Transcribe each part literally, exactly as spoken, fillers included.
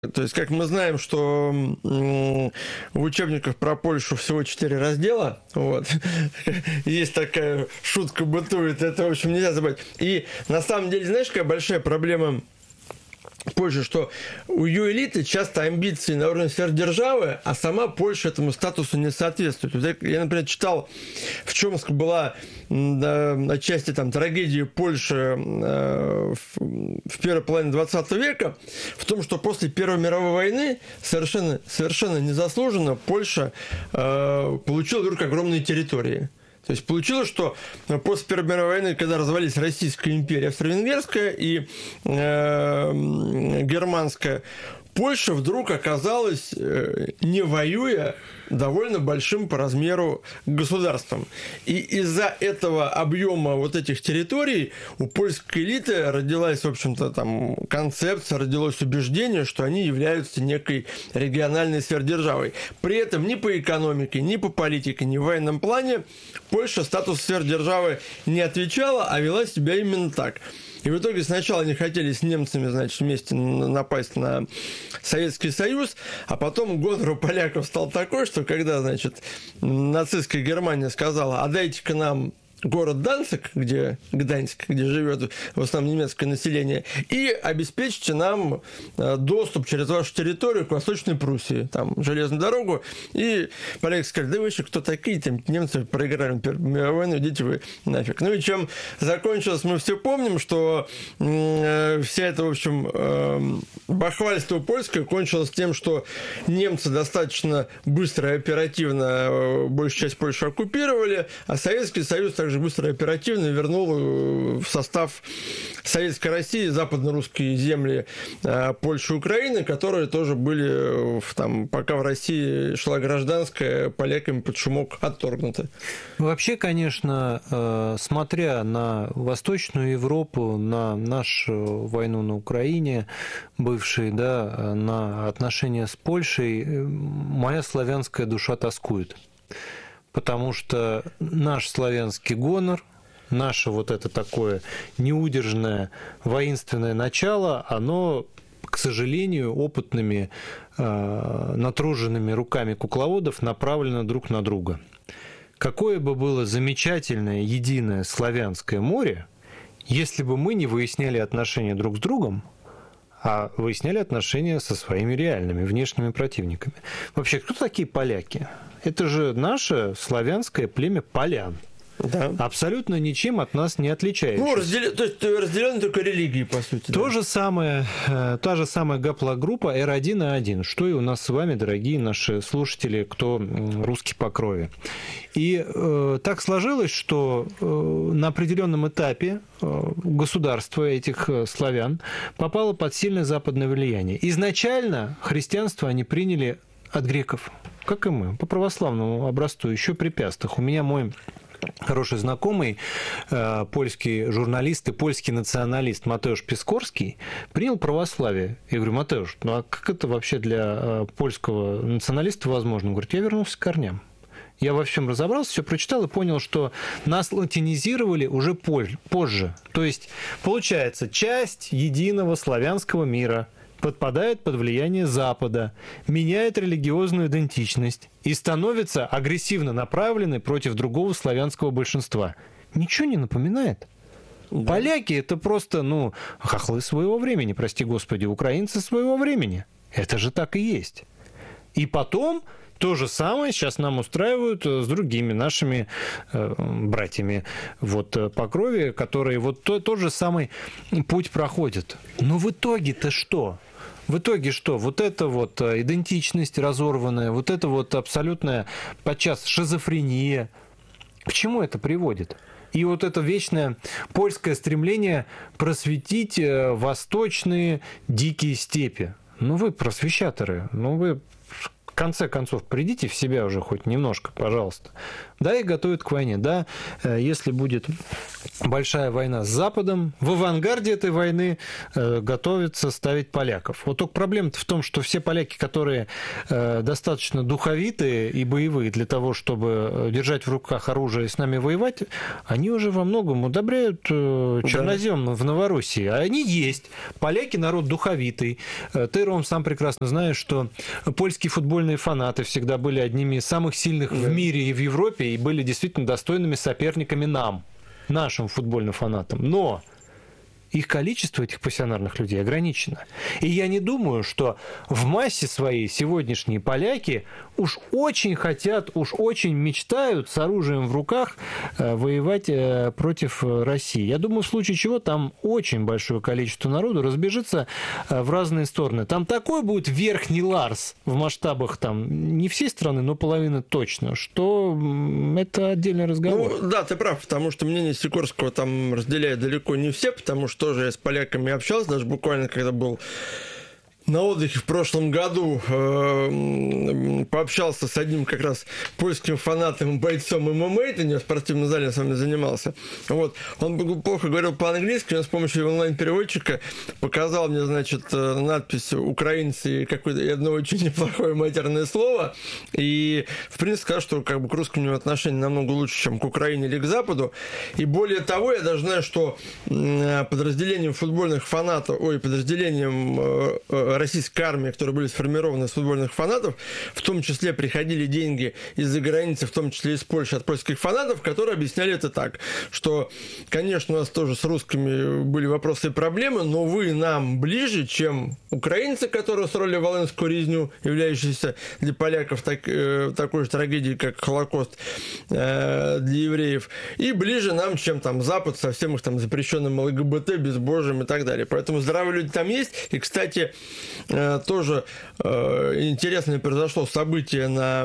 То есть, как мы знаем, что в учебниках про Польшу всего четыре раздела, вот, есть такая шутка бытует, это, в общем, нельзя забыть. И на самом деле, знаешь, какая большая проблема Польши, что у ее элиты часто амбиции на уровне сверхдержавы, а сама Польша этому статусу не соответствует. Я, например, читал, в чем была да, отчасти там, трагедия Польши э, в, в первой половине двадцатого века, в том, что после Первой мировой войны совершенно, совершенно незаслуженно Польша э, получила вдруг огромные территории. То есть получилось, что после Первой мировой войны, когда развалились Российская империя, Австро-Венгерская и э, германская, Польша вдруг оказалась, э, не воюя, довольно большим по размеру государством. И из-за этого объема вот этих территорий у польской элиты родилась, в общем-то, там концепция, родилось убеждение, что они являются некой региональной сверхдержавой. При этом ни по экономике, ни по политике, ни в военном плане Польша статус сверхдержавы не отвечала, а вела себя именно так. И в итоге сначала они хотели с немцами, значит, вместе напасть на Советский Союз, а потом гонор у поляков стал такой, что когда, значит, нацистская Германия сказала: отдайте-ка нам город Данциг, где Гданьск, где живет в основном немецкое население, и обеспечьте нам доступ через вашу территорию к Восточной Пруссии, там, железную дорогу. И поляки сказали: да вы еще кто такие, там, немцы проиграли Первую мировую войну, идите вы нафиг. Ну и чем закончилось, мы все помним, что э, вся эта, в общем, э, бахвальство польское кончилось тем, что немцы достаточно быстро и оперативно большую часть Польши оккупировали, а Советский Союз также быстро и оперативно вернул в состав Советской России западно-русские земли Польши и Украины, которые тоже были, там, пока в России шла гражданская, поляками под шумок отторгнуты. Вообще, конечно, смотря на Восточную Европу, на нашу войну на Украине, бывшие, да, на отношения с Польшей, моя славянская душа тоскует. Потому что наш славянский гонор, наше вот это такое неудержное воинственное начало, оно, к сожалению, опытными, э, натруженными руками кукловодов направлено друг на друга. Какое бы было замечательное единое славянское море, если бы мы не выясняли отношения друг с другом, а выясняли отношения со своими реальными внешними противниками. Вообще, кто такие поляки? Это же наше славянское племя полян. Да. Абсолютно ничем от нас не отличающийся. Ну, разделен, то есть разделены только религии, по сути. То да. же самое, та же самая гаплогруппа эр один а один, что и у нас с вами, дорогие наши слушатели, кто русский по крови. И э, так сложилось, что э, на определенном этапе э, государство этих славян попало под сильное западное влияние. Изначально христианство они приняли от греков, как и мы, по православному образцу, еще при Пястах. У меня мой хороший знакомый, э, польский журналист и польский националист Матеуш Пискорский принял православие. Я говорю: Матеуш, ну а как это вообще для э, польского националиста возможно? Он говорит: я вернулся к корням. Я во всем разобрался, все прочитал и понял, что нас латинизировали уже позже. То есть, получается, часть единого славянского мира подпадает под влияние Запада, меняет религиозную идентичность и становится агрессивно направленной против другого славянского большинства. Ничего не напоминает? Да. Поляки – это просто, ну, хохлы своего времени, прости господи, украинцы своего времени. Это же так и есть. И потом то же самое сейчас нам устраивают с другими нашими э, братьями вот, по крови, которые вот то, тот же самый путь проходят. Но в итоге-то что? В итоге что? Вот эта вот идентичность разорванная, вот эта вот абсолютная подчас шизофрения, к чему это приводит? И вот это вечное польское стремление просветить восточные дикие степи. Ну вы просвещаторы, ну вы конце концов, придите в себя уже хоть немножко, пожалуйста. Да, и готовят к войне. Да, если будет большая война с Западом, в авангарде этой войны готовится ставить поляков. Вот только проблема-то в том, что все поляки, которые достаточно духовитые и боевые для того, чтобы держать в руках оружие и с нами воевать, они уже во многом удобряют чернозем в Новороссии. А они есть. Поляки народ духовитый. Ты, Ром, сам прекрасно знаешь, что польские футбольные фанаты всегда были одними из самых сильных в мире и в Европе, и были действительно достойными соперниками нам, нашим футбольным фанатам. Но их количество, этих пассионарных людей, ограничено. И я не думаю, что в массе своей сегодняшние поляки уж очень хотят, уж очень мечтают с оружием в руках воевать против России. Я думаю, в случае чего там очень большое количество народу разбежится в разные стороны. Там такой будет верхний Ларс в масштабах там не всей страны, но половины точно, что это отдельный разговор. Ну, да, ты прав, потому что мнение Сикорского там разделяют далеко не все, потому что тоже я с поляками общался, даже буквально когда был на отдыхе в прошлом году, э, пообщался с одним как раз польским фанатом, бойцом эм эм а, это не в спортивном зале с вами занимался. Вот. Он плохо говорил по-английски, он с помощью онлайн-переводчика показал мне, значит, надпись «Украинцы» и какое-то и одно очень неплохое матерное слово. И, в принципе, сказал, что как бы к русскому у него отношение намного лучше, чем к Украине или к Западу. И более того, я даже знаю, что подразделением футбольных фанатов, ой, подразделением российской армии, которые были сформированы из футбольных фанатов, в том числе приходили деньги из-за границы, в том числе из Польши, от польских фанатов, которые объясняли это так, что, конечно, у нас тоже с русскими были вопросы и проблемы, но вы нам ближе, чем украинцы, которые устроили Волынскую резню, являющуюся для поляков так, э, такой же трагедией, как Холокост э, для евреев, и ближе нам, чем там Запад со всем их там запрещенным ЛГБТ, безбожием и так далее. Поэтому здравые люди там есть. И, кстати, тоже интересное произошло событие на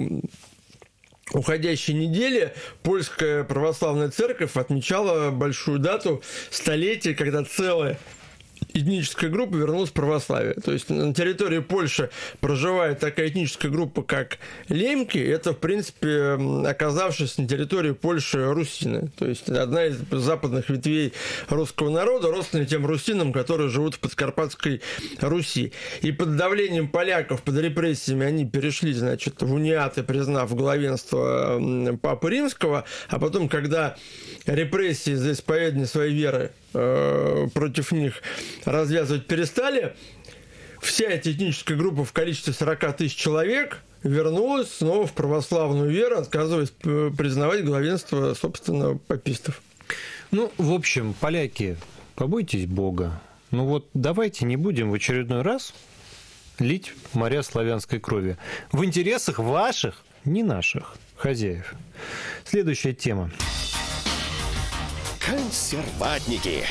уходящей неделе. Польская православная церковь отмечала большую дату, столетие, когда целая этническая группа вернулась в православие. То есть на территории Польши проживает такая этническая группа, как лемки. Это, в принципе, оказавшись на территории Польши русины. То есть одна из западных ветвей русского народа, родственная тем русинам, которые живут в Подкарпатской Руси. И под давлением поляков, под репрессиями они перешли, значит, в униаты, признав главенство Папы Римского. А потом, когда репрессии за исповедание своей веры э, против них развязывать перестали, вся эта этническая группа в количестве сорок тысяч человек вернулась снова в православную веру, отказываясь признавать главенство, собственно, папистов. Ну, в общем, поляки, побойтесь Бога. Ну вот давайте не будем в очередной раз лить моря славянской крови. В интересах ваших, не наших, хозяев. Следующая тема. Консерватники.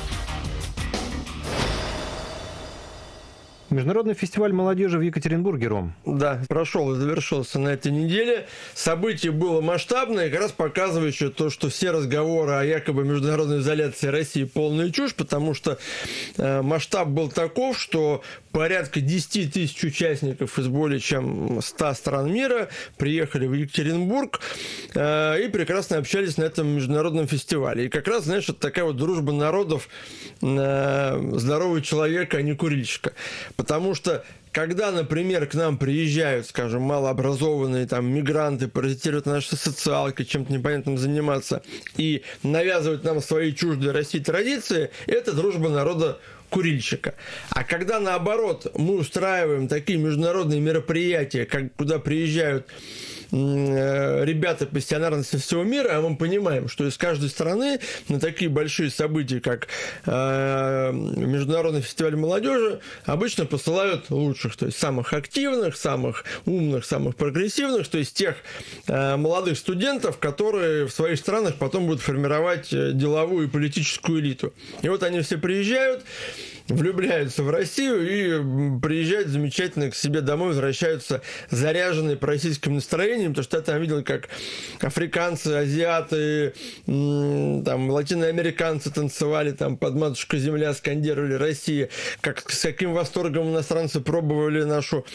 Международный фестиваль молодежи в Екатеринбурге, Ром. Да, прошел и завершился на этой неделе. Событие было масштабное, как раз показывающее то, что все разговоры о якобы международной изоляции России полная чушь, потому что э, масштаб был таков, что порядка десять тысяч участников из более чем ста стран мира приехали в Екатеринбург э, и прекрасно общались на этом международном фестивале. И как раз, знаешь, это такая вот дружба народов, э, здоровый человек, а не курильщика. Потому что, когда, например, к нам приезжают, скажем, малообразованные там мигранты, паразитируют на нашей социалке, чем-то непонятным заниматься, и навязывают нам свои чуждые России традиции, это дружба народа курильщика. А когда, наоборот, мы устраиваем такие международные мероприятия, как, куда приезжают ребята пассионарно со всего мира, а мы понимаем, что из каждой страны на такие большие события, как э, Международный фестиваль молодежи, обычно посылают лучших, то есть самых активных, самых умных, самых прогрессивных, то есть тех э, молодых студентов, которые в своих странах потом будут формировать деловую и политическую элиту. И вот они все приезжают, влюбляются в Россию и приезжают замечательно к себе домой, возвращаются заряженные по российскому настроению, впечатлениями, потому что я там видел, как африканцы, азиаты, там, латиноамериканцы танцевали там под «Матушка земля», скандировали «Россия», как, с каким восторгом иностранцы пробовали нашу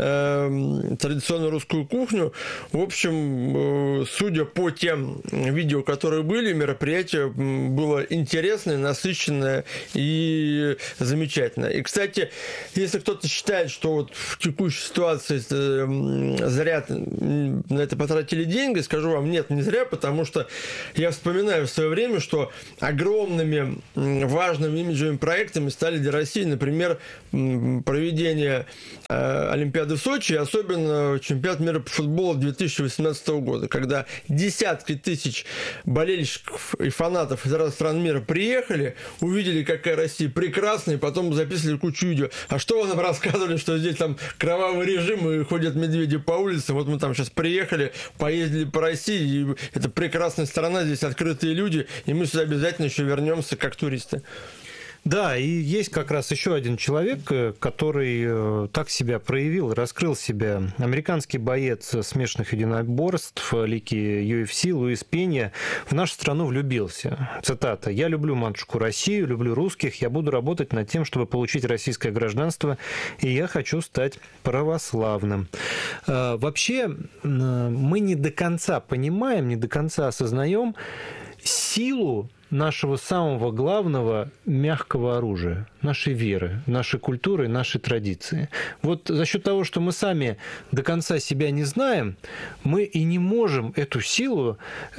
э, традиционную русскую кухню. В общем, э, судя по тем видео, которые были, мероприятие было интересное, насыщенное и замечательное. И, кстати, если кто-то считает, что вот в текущей ситуации зря на это потратили деньги, скажу вам, нет, не зря, потому что я вспоминаю в свое время, что огромными важными имиджевыми проектами стали для России, например, проведение Олимпиады в Сочи, особенно чемпионат мира по футболу две тысячи восемнадцатого года, когда десятки тысяч болельщиков и фанатов из разных стран мира приехали, увидели, какая Россия прекрасная, и потом записывали кучу видео. А что вы нам рассказывали, что здесь там кровавый режим и ходят медведи по улице? Вот мы там сейчас приехали, поездили по России, и это прекрасная страна, здесь открытые люди, и мы сюда обязательно еще вернемся как туристы. Да, и есть как раз еще один человек, который так себя проявил, раскрыл себя. Американский боец смешанных единоборств лиги ю эф си Луис Пенья в нашу страну влюбился. Цитата: «Я люблю матушку Россию, люблю русских, я буду работать над тем, чтобы получить российское гражданство, и я хочу стать православным». Вообще, мы не до конца понимаем, не до конца осознаем силу нашего самого главного мягкого оружия, нашей веры, нашей культуры, нашей традиции. Вот за счет того, что мы сами до конца себя не знаем, мы и не можем эту силу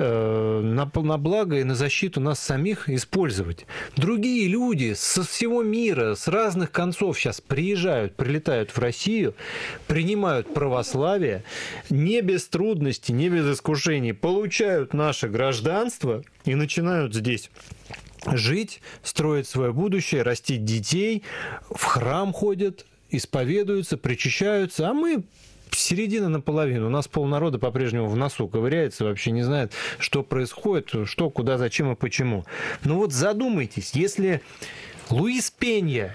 э, на, на благо и на защиту нас самих использовать. Другие люди со всего мира, с разных концов сейчас приезжают, прилетают в Россию, принимают православие, не без трудностей, не без искушений, получают наше гражданство и начинают здесь жить, строить свое будущее, растить детей, в храм ходят, исповедуются, причащаются, а мы середина наполовину. У нас полнарода по-прежнему в носу ковыряется, вообще не знает, что происходит, что, куда, зачем и почему. Ну вот задумайтесь, если Луис Пенья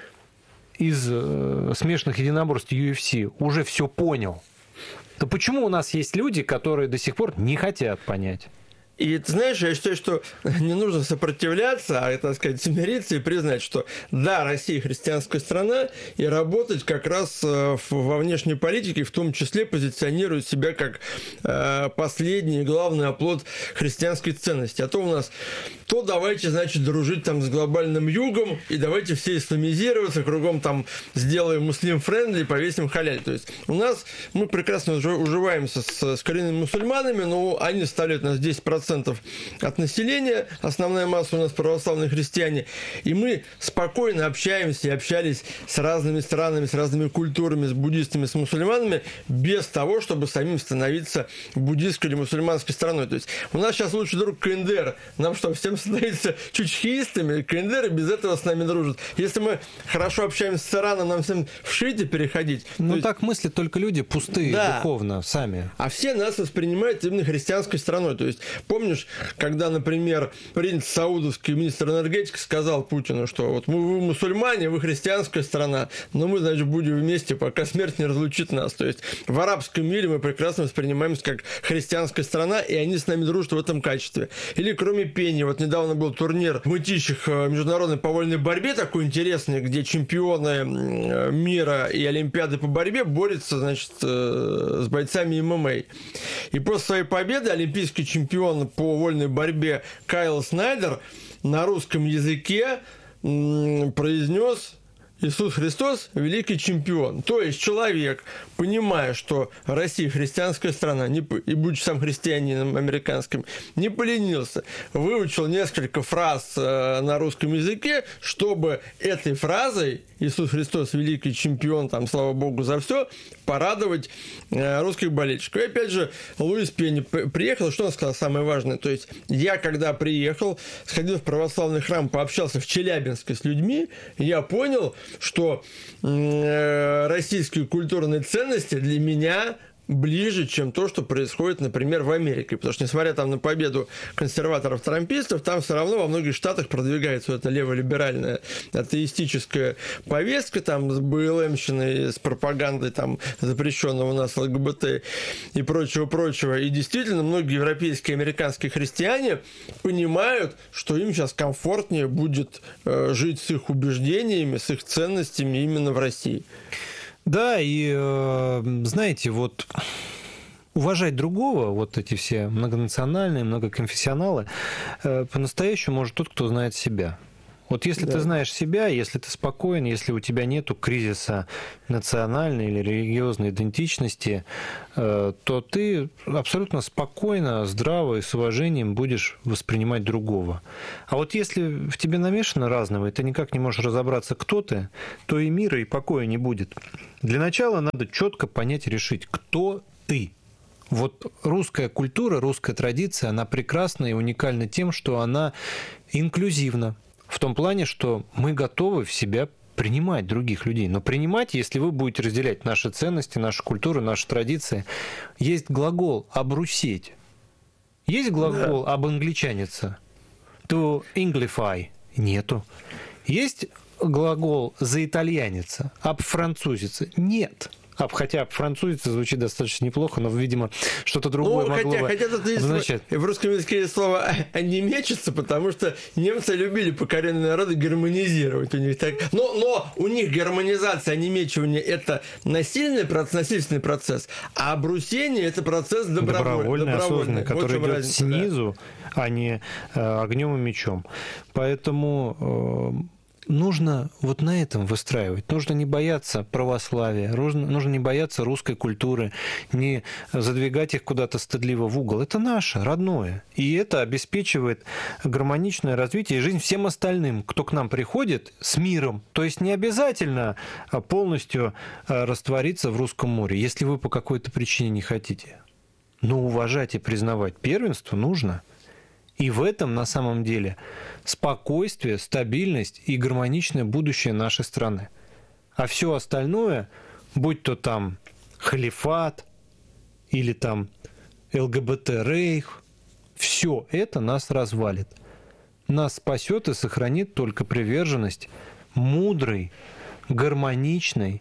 из э, смешанных единоборств ю эф си уже все понял, то почему у нас есть люди, которые до сих пор не хотят понять? И ты знаешь, я считаю, что не нужно сопротивляться, а, так сказать, смириться и признать, что да, Россия христианская страна, и работать как раз во внешней политике, в том числе позиционирует себя как последний и главный оплот христианской ценности. А то у нас, то давайте, значит, дружить там с глобальным югом, и давайте все исламизироваться, кругом там сделаем муслим-френдли, повесим халяль. То есть у нас, мы прекрасно уживаемся с, с коренными мусульманами, но они ставят нас десять процентов от населения, основная масса у нас православные христиане, и мы спокойно общаемся и общались с разными странами, с разными культурами, с буддистами, с мусульманами, без того, чтобы самим становиться буддистской или мусульманской страной. То есть у нас сейчас лучший друг ка эн дэ эр, нам что, всем становиться чучхиистами, ка эн дэ эр без этого с нами дружит. Если мы хорошо общаемся с Ираном, нам всем в шиите переходить. Ну есть... так мыслят только люди пустые, да, духовно, сами. А все нас воспринимают именно христианской страной. То есть помнишь, когда, например, принц саудовский, министр энергетики, сказал Путину, что вот мы, вы мусульмане, вы христианская страна, но мы, значит, будем вместе, пока смерть не разлучит нас. То есть в арабском мире мы прекрасно воспринимаемся как христианская страна, и они с нами дружат в этом качестве. Или кроме пения, вот недавно был турнир в мытищах международной по вольной борьбе, такой интересный, где чемпионы мира и олимпиады по борьбе борются, значит, с бойцами эм эм а. И после своей победы олимпийский чемпион по вольной борьбе Кайл Снайдер на русском языке произнес: Иисус Христос – великий чемпион. То есть человек, понимая, что Россия христианская страна, не, и будучи сам христианином американским, не поленился, выучил несколько фраз э, на русском языке, чтобы этой фразой «Иисус Христос – великий чемпион, там, слава Богу за все», порадовать э, русских болельщиков. И опять же, Луис Пенья приехал, что он сказал самое важное? То есть я, когда приехал, сходил в православный храм, пообщался в Челябинске с людьми, я понял, что э, российские культурные ценности для меня ближе, чем то, что происходит, например, в Америке. Потому что, несмотря там на победу консерваторов-трампистов, там все равно во многих штатах продвигается вот эта леволиберальная атеистическая повестка, там с БЛМщиной, с пропагандой там запрещенного у нас ЛГБТ и прочего-прочего. И действительно, многие европейские и американские христиане понимают, что им сейчас комфортнее будет э, жить с их убеждениями, с их ценностями именно в России. Да, и э, знаете, вот уважать другого, вот эти все многонациональные, многоконфессионалы, э, по-настоящему может тот, кто знает себя. Вот если да. ты знаешь себя, если ты спокоен, если у тебя нету кризиса национальной или религиозной идентичности, то ты абсолютно спокойно, здраво и с уважением будешь воспринимать другого. А вот если в тебе намешано разного, и ты никак не можешь разобраться, кто ты, то и мира, и покоя не будет. Для начала надо четко понять и решить, кто ты. Вот русская культура, русская традиция, она прекрасна и уникальна тем, что она инклюзивна. В том плане, что мы готовы в себя принимать других людей. Но принимать, если вы будете разделять наши ценности, нашу культуру, наши традиции. Есть глагол «обрусеть». Есть глагол да. «обангличаниться». To Englify. Нету. Есть глагол «заитальяниться», «обфранцузиться». Нет. Хотя французиться звучит достаточно неплохо, но, видимо, что-то другое ну, могло хотя, бы хотя тут означать. В русском языке есть слово «онемечиться», потому что немцы любили покоренные народы гармонизировать. У них так... но, но у них гармонизация, онемечивание – это насильный процесс, насильственный процесс, а обрусение – это процесс добровольный, добровольный, осознанный, который идет разница, снизу, да. а не э, огнем и мечом. Поэтому... Э, Нужно вот на этом выстраивать. Нужно не бояться православия, нужно, нужно не бояться русской культуры, не задвигать их куда-то стыдливо в угол. Это наше, родное. И это обеспечивает гармоничное развитие и жизнь всем остальным, кто к нам приходит с миром. То есть не обязательно полностью раствориться в русском море, если вы по какой-то причине не хотите. Но уважать и признавать первенство нужно. И в этом, на самом деле, спокойствие, стабильность и гармоничное будущее нашей страны. А все остальное, будь то там халифат или там ЛГБТ-рейх, все это нас развалит. Нас спасет и сохранит только приверженность мудрой, гармоничной,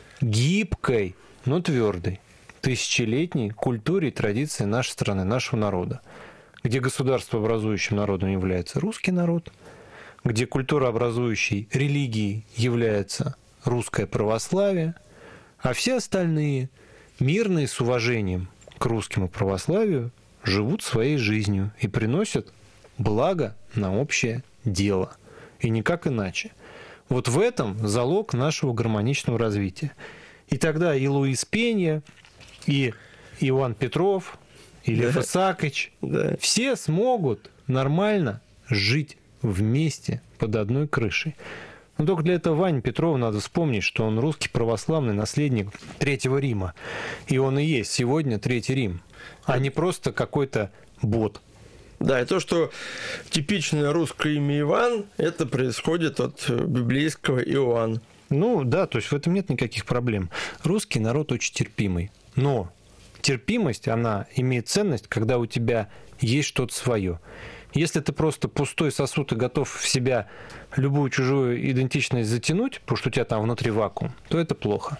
гибкой, но твердой, тысячелетней культуре и традиции нашей страны, нашего народа, где государствообразующим народом является русский народ, где культурообразующей религией является русское православие, а все остальные, мирные с уважением к русскому православию, живут своей жизнью и приносят благо на общее дело. И никак иначе. Вот в этом залог нашего гармоничного развития. И тогда и Луис Пенья, и Иван Петров, и Лев Исаакович, да. все смогут нормально жить вместе под одной крышей. Но только для этого Ване Петрову надо вспомнить, что он русский православный наследник Третьего Рима. И он и есть сегодня Третий Рим, а не просто какой-то бот. Да, и то, что типичное русское имя Иван, это происходит от библейского Иоанн. Ну да, то есть в этом нет никаких проблем. Русский народ очень терпимый, но терпимость, она имеет ценность, когда у тебя есть что-то свое. Если ты просто пустой сосуд и готов в себя любую чужую идентичность затянуть, потому что у тебя там внутри вакуум, то это плохо.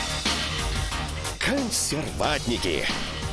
Консерватники.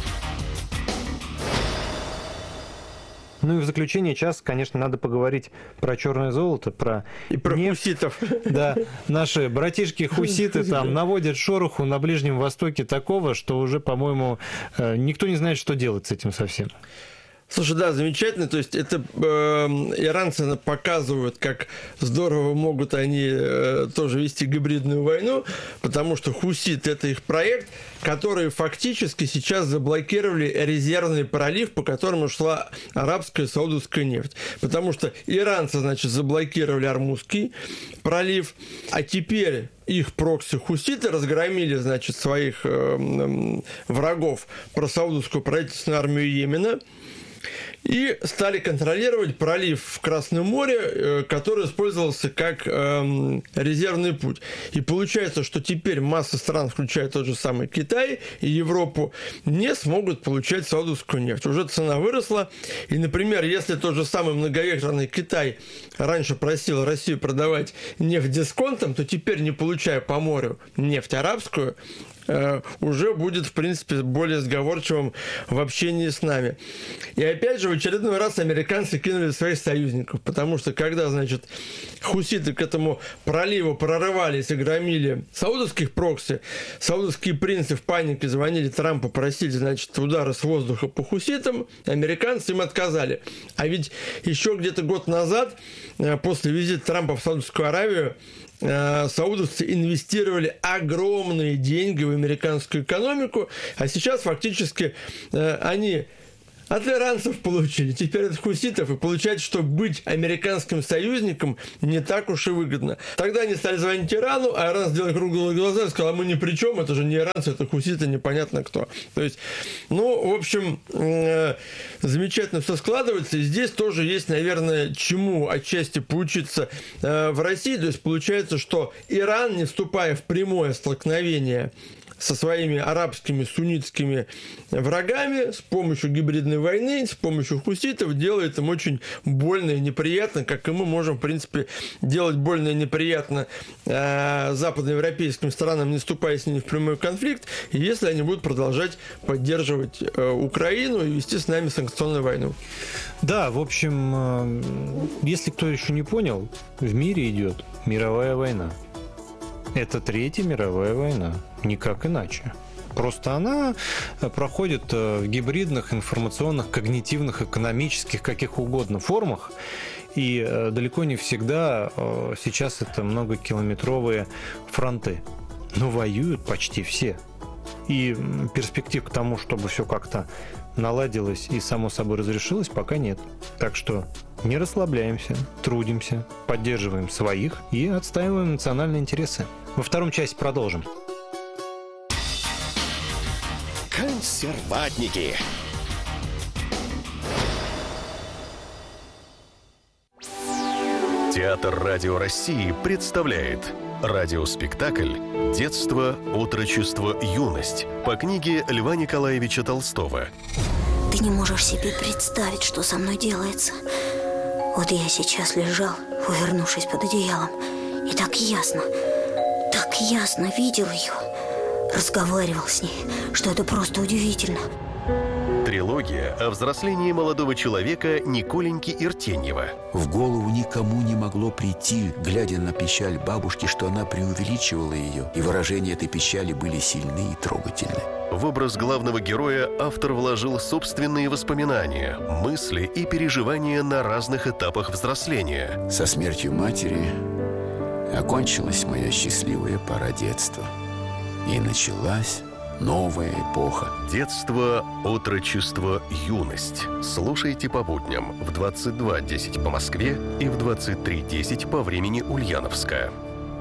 Ну и в заключение часа, конечно, надо поговорить про черное золото, про и про нефть. хуситов. Да, наши братишки-хуситы там наводят шороху на Ближнем Востоке такого, что уже, по-моему, никто не знает, что делать с этим совсем. Слушай, да, замечательно. То есть это э, иранцы показывают, как здорово могут они э, тоже вести гибридную войну, потому что хусит – это их проект, который фактически сейчас заблокировали резервный пролив, по которому шла арабская и саудовская нефть. Потому что иранцы, значит, заблокировали Ормузский пролив, а теперь их прокси-хуситы разгромили, значит, своих э, э, врагов, просаудовскую правительственную армию Йемена. и стали контролировать пролив в Красном море, который использовался как э, резервный путь. И получается, что теперь масса стран, включая тот же самый Китай и Европу, не смогут получать саудовскую нефть. Уже цена выросла. И, например, если тот же самый многовекторный Китай раньше просил Россию продавать нефть дисконтом, то теперь, не получая по морю нефть арабскую, уже будет, в принципе, более сговорчивым в общении с нами. И опять же, в очередной раз американцы кинули своих союзников, потому что когда, значит, хуситы к этому проливу прорывались и громили саудовских прокси, саудовские принцы в панике звонили Трампу, просили, значит, удары с воздуха по хуситам, американцы им отказали. А ведь еще где-то год назад, после визита Трампа в Саудовскую Аравию, саудовцы инвестировали огромные деньги в американскую экономику, а сейчас фактически они от иранцев получили, теперь от хуситов, и получается, что быть американским союзником не так уж и выгодно. Тогда они стали звонить Ирану, а Иран сделал круглые глаза и сказал: а мы ни при чем, это же не иранцы, это хуситы, непонятно кто. То есть, ну, в общем, э, замечательно все складывается, и здесь тоже есть, наверное, чему отчасти поучиться э, в России. То есть, получается, что Иран, не вступая в прямое столкновение со своими арабскими суннитскими врагами, с помощью гибридной войны, с помощью хуситов, делает им очень больно и неприятно, как и мы можем, в принципе, делать больно и неприятно э, западноевропейским странам, не вступая с ними в прямой конфликт, если они будут продолжать поддерживать э, Украину и вести с нами санкционную войну. Да, в общем, э, если кто еще не понял, в мире идет мировая война. Это Третья мировая война, никак иначе. Просто она проходит в гибридных, информационных, когнитивных, экономических, каких угодно формах. И далеко не всегда сейчас это многокилометровые фронты. Но воюют почти все. И перспектив к тому, чтобы все как-то наладилось и само собой разрешилось, пока нет. Так что не расслабляемся, трудимся, поддерживаем своих и отстаиваем национальные интересы. Во втором части продолжим. Консерватники. Театр Радио России представляет радиоспектакль «Детство, отрочество, юность» по книге Льва Николаевича Толстого. Ты не можешь себе представить, что со мной делается. Вот я сейчас лежал, увернувшись под одеялом, и так ясно, так ясно видел ее, разговаривал с ней, что это просто удивительно. Трилогия о взрослении молодого человека Николеньки Иртеньева. В голову никому не могло прийти, глядя на печаль бабушки, что она преувеличивала ее, и выражения этой печали были сильны и трогательны. В образ главного героя автор вложил собственные воспоминания, мысли и переживания на разных этапах взросления. Со смертью матери окончилась моя счастливая пора детства. И началась новая эпоха. Детство, отрочество, юность. Слушайте по будням в двадцать два десять по Москве и в двадцать три десять по времени Ульяновска.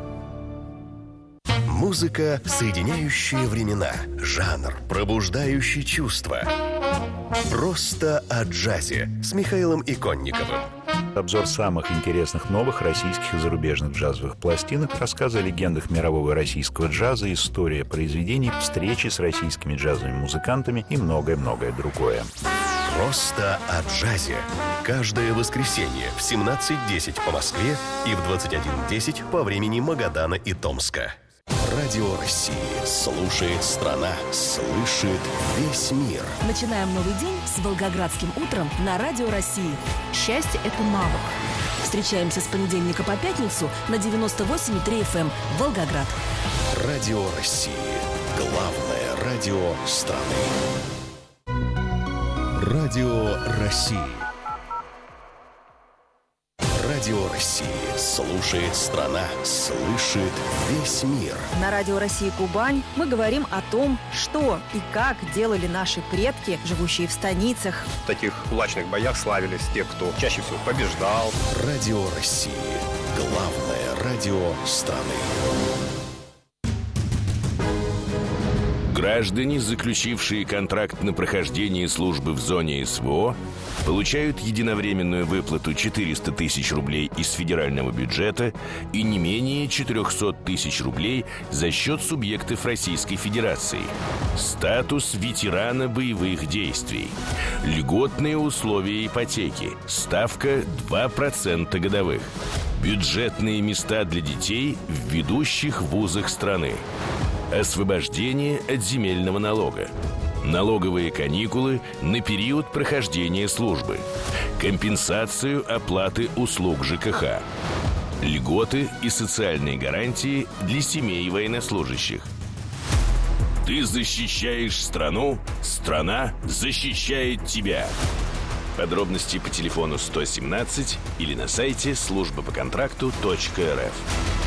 Музыка, соединяющая времена. Жанр, пробуждающий чувства. Просто о джазе с Михаилом Иконниковым. Обзор самых интересных новых российских и зарубежных джазовых пластинок, рассказы о легендах мирового российского джаза, история произведений, встречи с российскими джазовыми музыкантами и многое-многое другое. Просто о джазе. Каждое воскресенье в семнадцать десять по Москве и в двадцать один десять по времени Магадана и Томска. Радио России. Слушает страна. Слышит весь мир. Начинаем новый день с Волгоградским утром на Радио России. Счастье – это навык. Встречаемся с понедельника по пятницу на девяносто восемь и три эф эм Волгоград. Радио России. Главное радио страны. Радио России. Радио России. Слушает страна. Слышит весь мир. На Радио России Кубань мы говорим о том, что и как делали наши предки, живущие в станицах. В таких кулачных боях славились те, кто чаще всего побеждал. Радио России. Главное радио страны. Граждане, заключившие контракт на прохождение службы в зоне СВО, получают единовременную выплату четыреста тысяч рублей из федерального бюджета и не менее четыреста тысяч рублей за счет субъектов Российской Федерации. Статус ветерана боевых действий. Льготные условия ипотеки. Ставка два процента годовых. Бюджетные места для детей в ведущих вузах страны. Освобождение от земельного налога. Налоговые каникулы на период прохождения службы. Компенсацию оплаты услуг ЖКХ. Льготы и социальные гарантии для семей военнослужащих. Ты защищаешь страну, страна защищает тебя. Подробности по телефону сто семнадцать или на сайте служба по контракту точка эр эф.